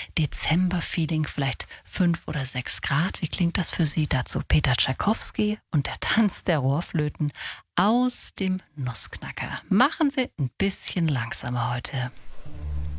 Dezember-Feeling, vielleicht 5 oder 6 Grad. Wie klingt das für Sie? Dazu Peter Tschaikowski und der Tanz der Rohrflöten aus dem Nussknacker. Machen Sie ein bisschen langsamer heute.